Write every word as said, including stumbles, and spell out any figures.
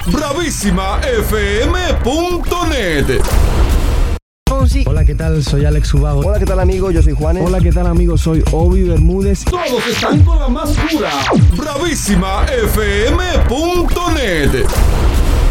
bravísima f m punto net. Hola, ¿qué tal? Soy Alex Ubago. Hola, ¿qué tal, amigo? Yo soy Juanes. Hola, ¿qué tal, amigo? Soy Obi Bermúdez. Todos están con la más pura, bravísima f m punto net.